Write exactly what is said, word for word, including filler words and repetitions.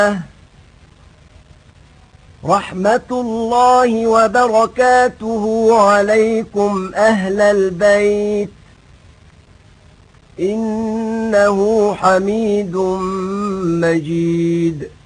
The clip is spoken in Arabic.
رحمة الله وبركاته عليكم أهل البيت إنه حميد مجيد.